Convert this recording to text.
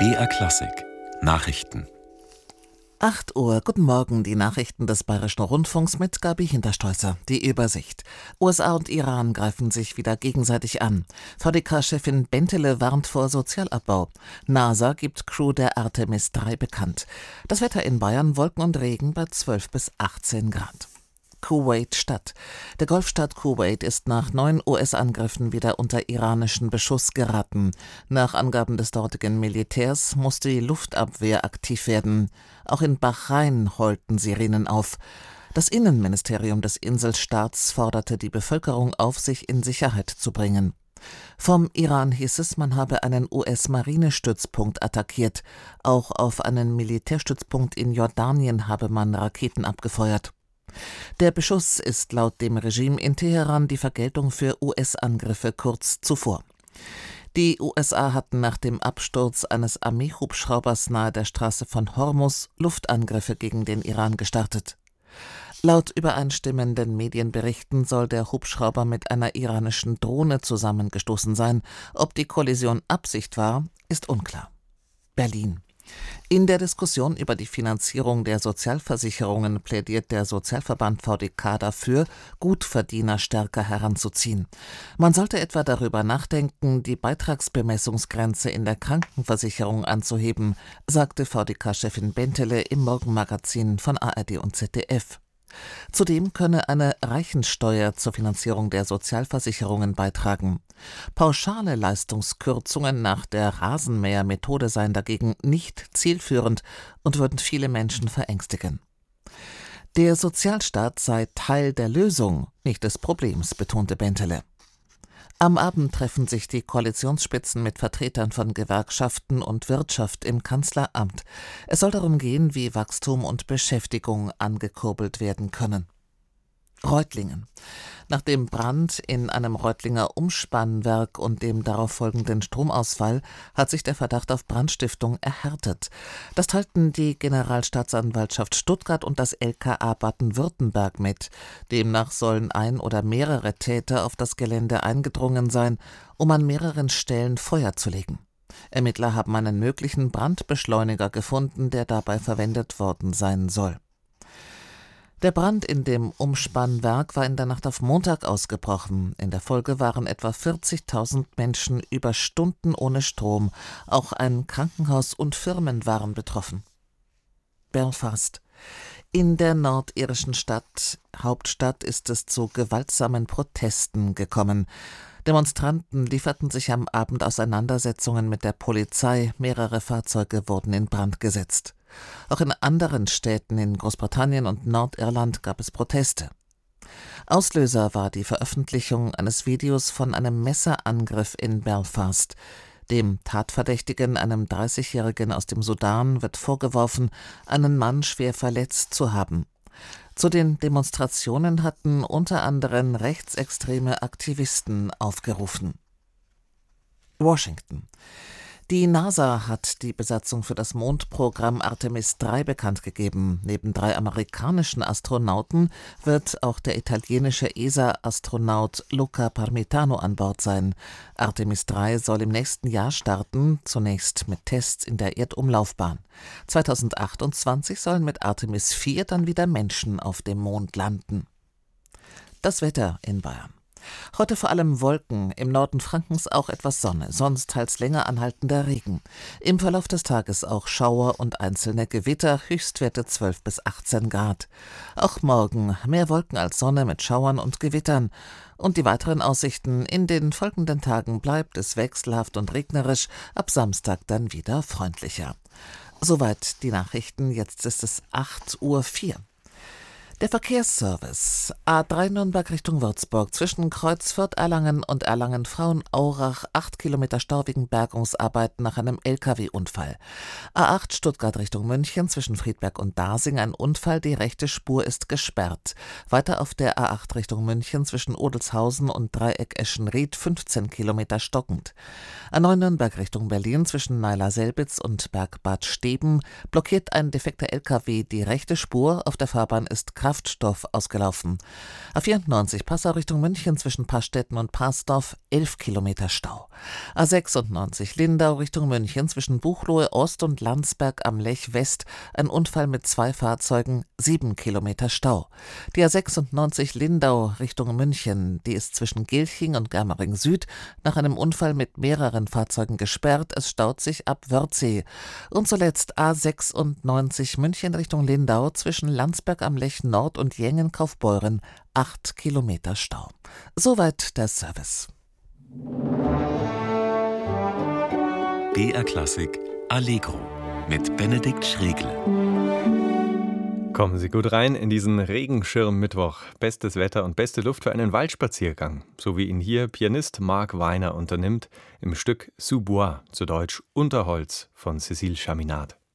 BR Klassik Nachrichten. 8 Uhr, guten Morgen, die Nachrichten des Bayerischen Rundfunks mit Gabi Hinterstoißer. Die Übersicht. USA und Iran greifen sich wieder gegenseitig an. VDK-Chefin Bentele warnt vor Sozialabbau. NASA gibt Crew der Artemis 3 bekannt. Das Wetter in Bayern, Wolken und Regen bei 12 bis 18 Grad. Kuwait-Stadt. Der Golfstaat Kuwait ist nach 9 US-Angriffen wieder unter iranischen Beschuss geraten. Nach Angaben des dortigen Militärs musste die Luftabwehr aktiv werden. Auch in Bahrain heulten Sirenen auf. Das Innenministerium des Inselstaats forderte die Bevölkerung auf, sich in Sicherheit zu bringen. Vom Iran hieß es, man habe einen US-Marinestützpunkt attackiert. Auch auf einen Militärstützpunkt in Jordanien habe man Raketen abgefeuert. Der Beschuss ist laut dem Regime in Teheran die Vergeltung für US-Angriffe kurz zuvor. Die USA hatten nach dem Absturz eines Armeehubschraubers nahe der Straße von Hormuz Luftangriffe gegen den Iran gestartet. Laut übereinstimmenden Medienberichten soll der Hubschrauber mit einer iranischen Drohne zusammengestoßen sein. Ob die Kollision Absicht war, ist unklar. Berlin. In der Diskussion über die Finanzierung der Sozialversicherungen plädiert der Sozialverband VDK dafür, Gutverdiener stärker heranzuziehen. Man sollte etwa darüber nachdenken, die Beitragsbemessungsgrenze in der Krankenversicherung anzuheben, sagte VDK-Chefin Bentele im Morgenmagazin von ARD und ZDF. Zudem könne eine Reichensteuer zur Finanzierung der Sozialversicherungen beitragen. Pauschale Leistungskürzungen nach der Rasenmäher-Methode seien dagegen nicht zielführend und würden viele Menschen verängstigen. Der Sozialstaat sei Teil der Lösung, nicht des Problems, betonte Bentele. Am Abend treffen sich die Koalitionsspitzen mit Vertretern von Gewerkschaften und Wirtschaft im Kanzleramt. Es soll darum gehen, wie Wachstum und Beschäftigung angekurbelt werden können. Reutlingen. Nach dem Brand in einem Reutlinger Umspannwerk und dem darauf folgenden Stromausfall hat sich der Verdacht auf Brandstiftung erhärtet. Das teilten die Generalstaatsanwaltschaft Stuttgart und das LKA Baden-Württemberg mit. Demnach sollen ein oder mehrere Täter auf das Gelände eingedrungen sein, um an mehreren Stellen Feuer zu legen. Ermittler haben einen möglichen Brandbeschleuniger gefunden, der dabei verwendet worden sein soll. Der Brand in dem Umspannwerk war in der Nacht auf Montag ausgebrochen. In der Folge waren etwa 40.000 Menschen über Stunden ohne Strom. Auch ein Krankenhaus und Firmen waren betroffen. Belfast. In der nordirischen Hauptstadt ist es zu gewaltsamen Protesten gekommen. Demonstranten lieferten sich am Abend Auseinandersetzungen mit der Polizei. Mehrere Fahrzeuge wurden in Brand gesetzt. Auch in anderen Städten in Großbritannien und Nordirland gab es Proteste. Auslöser war die Veröffentlichung eines Videos von einem Messerangriff in Belfast. Dem Tatverdächtigen, einem 30-Jährigen aus dem Sudan, wird vorgeworfen, einen Mann schwer verletzt zu haben. Zu den Demonstrationen hatten unter anderem rechtsextreme Aktivisten aufgerufen. Washington. Die NASA hat die Besatzung für das Mondprogramm Artemis 3 bekannt gegeben. Neben 3 amerikanischen Astronauten wird auch der italienische ESA-Astronaut Luca Parmitano an Bord sein. Artemis 3 soll im nächsten Jahr starten, zunächst mit Tests in der Erdumlaufbahn. 2028 sollen mit Artemis 4 dann wieder Menschen auf dem Mond landen. Das Wetter in Bayern. Heute vor allem Wolken, im Norden Frankens auch etwas Sonne, sonst teils länger anhaltender Regen. Im Verlauf des Tages auch Schauer und einzelne Gewitter, Höchstwerte 12 bis 18 Grad. Auch morgen mehr Wolken als Sonne mit Schauern und Gewittern. Und die weiteren Aussichten: in den folgenden Tagen bleibt es wechselhaft und regnerisch, ab Samstag dann wieder freundlicher. Soweit die Nachrichten, jetzt ist es 8:04 Uhr. Der Verkehrsservice. A3 Nürnberg Richtung Würzburg zwischen Kreuzfürth, Erlangen und Erlangen-Frauenaurach 8 Kilometer Stau wegen Bergungsarbeiten nach einem LKW-Unfall. A8 Stuttgart Richtung München zwischen Friedberg und Dasing ein Unfall, die rechte Spur ist gesperrt. Weiter auf der A8 Richtung München zwischen Odelshausen und Dreieck Eschenried 15 Kilometer stockend. A9 Nürnberg Richtung Berlin zwischen Naila-Selbitz und Bergbad Steben blockiert ein defekter LKW die rechte Spur. Auf der Fahrbahn ist Kraftstoff ausgelaufen. A94 Passau Richtung München zwischen Pastetten und Parsdorf 11 Kilometer Stau. A96 Lindau Richtung München zwischen Buchloe Ost und Landsberg am Lech West ein Unfall mit 2 Fahrzeugen, 7 Kilometer Stau. Die A96 Lindau Richtung München, die ist zwischen Gilching und Germering Süd nach einem Unfall mit mehreren Fahrzeugen gesperrt. Es staut sich ab Wörthsee. Und zuletzt A96 München Richtung Lindau zwischen Landsberg am Lech Nord und Jengen-Kaufbeuren 8 Kilometer Stau. Soweit der Service. BR Klassik Allegro mit Benedikt Schregle. Kommen Sie gut rein in diesen Regenschirm-Mittwoch. Bestes Wetter und beste Luft für einen Waldspaziergang, so wie ihn hier Pianist Marc Weiner unternimmt im Stück Sous Bois, zu Deutsch Unterholz von Cécile Chaminade.